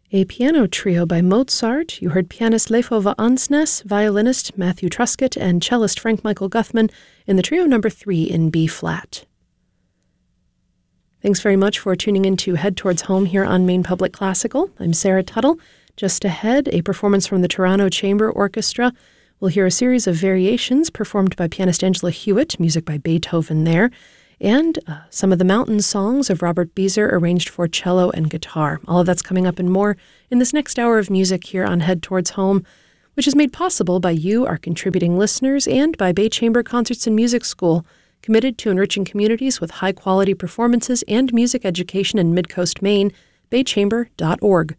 A piano trio by Mozart. You heard pianist Leifova Ansnes, violinist Matthew Truscott, and cellist Frank Michael Guthman in the trio number 3 in B-flat. Thanks very much for tuning in to Head Towards Home here on Maine Public Classical. I'm Sarah Tuttle. Just ahead, a performance from the Toronto Chamber Orchestra. We'll hear a series of variations performed by pianist Angela Hewitt, music by Beethoven there, and some of the mountain songs of Robert Beezer arranged for cello and guitar. All of that's coming up and more in this next hour of music here on Head Towards Home, which is made possible by you, our contributing listeners, and by Bay Chamber Concerts and Music School, committed to enriching communities with high-quality performances and music education in Mid-Coast Maine, baychamber.org.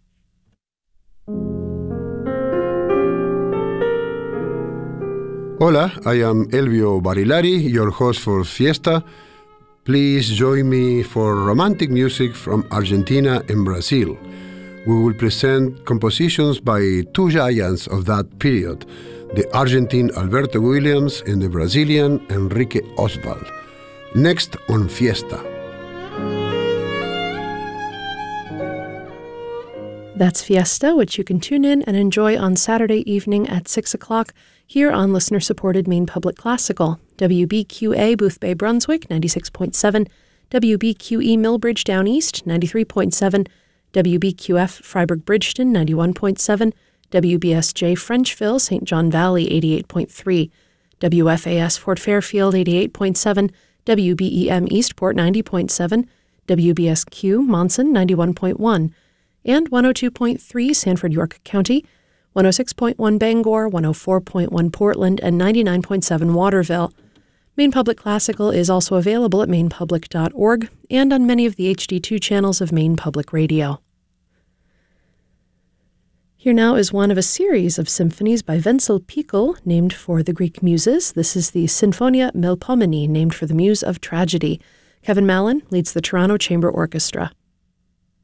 Hola, I am Elvio Barilari, your host for Fiesta. Please join me for romantic music from Argentina and Brazil. We will present compositions by two giants of that period, the Argentine Alberto Williams and the Brazilian Enrique Oswald. Next on Fiesta. That's Fiesta, which you can tune in and enjoy on Saturday evening at 6 o'clock here on listener-supported Maine Public Classical. WBQA Boothbay Brunswick, 96.7, WBQE Millbridge Down East, 93.7, WBQF Freiburg Bridgeton, 91.7, WBSJ Frenchville, St. John Valley, 88.3, WFAS Fort Fairfield, 88.7, WBEM Eastport, 90.7, WBSQ Monson, 91.1, and 102.3 Sanford York County, 106.1 Bangor, 104.1 Portland, and 99.7 Waterville. Maine Public Classical is also available at mainepublic.org and on many of the HD2 channels of Maine Public Radio. Here now is one of a series of symphonies by Wenzel Pichel, named for the Greek muses. This is the Sinfonia Melpomene, named for the muse of tragedy. Kevin Mallon leads the Toronto Chamber Orchestra.